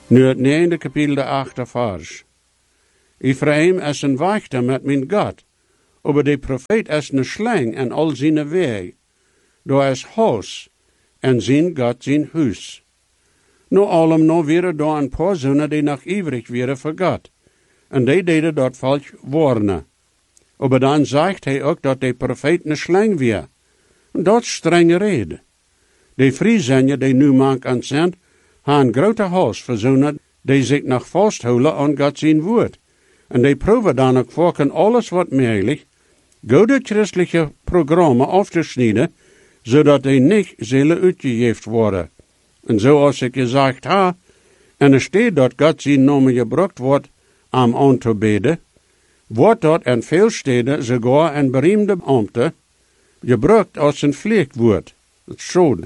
Nu het 9e kapitel de 8e vers. Ephraim is een wachter met mijn God, aber de profeet is een slang en al zijn weg. Daar is huis, en zijn God zijn huis. Nu allem nog weer daar een paar zonen die nog ivrig weer voor God. En die deden dat falsch warnen. Aber dan zegt hij ook dat de profeet een slang weer. En dat is strenge reden. De Friesenje die nu mank aan zijn, hebben een grote huis voor zonen die zich nog vasthouden aan God zijn woord. En die proeven dan ook voor alles wat mogelijk, goede christelijke programma af te snijden, zodat die niet zullen uitgegeven worden. En zoals ik gezegd heb, en er staat dat God zijn naam gebruikt wordt om aan te bidden, wordt dat in veel steden sogar een beroemde ambte gebruikt als een vleegwoord. Dat is zo.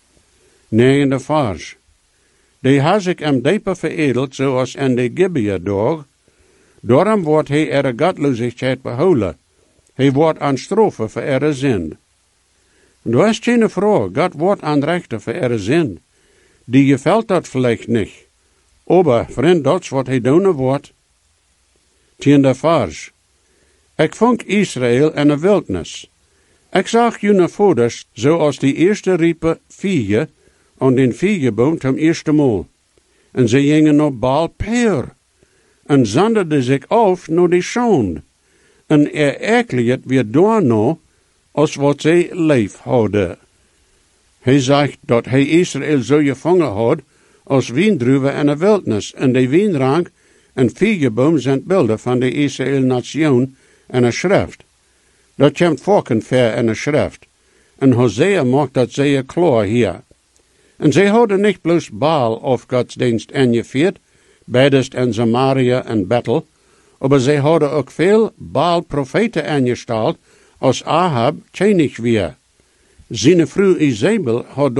9e vers. Die has ik hem dieper veredeld, zoals in de Gibeah-dag. Daarom wordt hij er godloosheid behouden. Hij wordt aan strafe voor er zin. Du is geen vraag, God wordt aan rechten voor er zin. Die gefällt dat vielleicht niet. Aber, vriend, dat is wat hij doen wordt. 10e vers. Ik vond Israël in een wildnis. Ik zag jullie vaders, zoals die eerste riepen vieren, aan den vijgenboom zum eerste maal. En ze gingen op Baal Peor. En zonderden zich af naar de zand. En ekeliget weer daarna, als wat zij leef hadden. Hij zegt dat hij Israël zo gevangen had, als wiendruwen in de wildnis. En de wienrank en vijgenboom zijn beelden van de Israël-nation en een schrift. Dat komt vaak ver in de schrift. En Hosea maakt dat zeer klaar hier. En zij hadden niet bloos Baal of godsdienst ingevierd, bedest in Samaria en Bethel, maar zij hadden ook veel Baal-profeten ingesteld, als Ahab tjenig weer. Zijn vrouw Isabel had